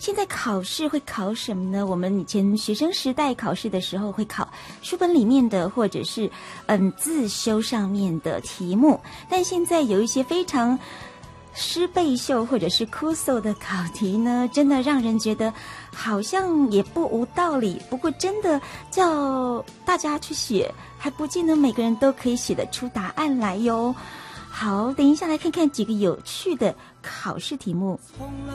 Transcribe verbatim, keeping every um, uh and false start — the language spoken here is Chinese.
现在考试会考什么呢？我们以前学生时代考试的时候会考书本里面的，或者是嗯自修上面的题目，但现在有一些非常诗背秀或者是哭诉的考题呢，真的让人觉得好像也不无道理。不过真的叫大家去写，还不见得每个人都可以写得出答案来哟。好，等一下来看看几个有趣的考试题目。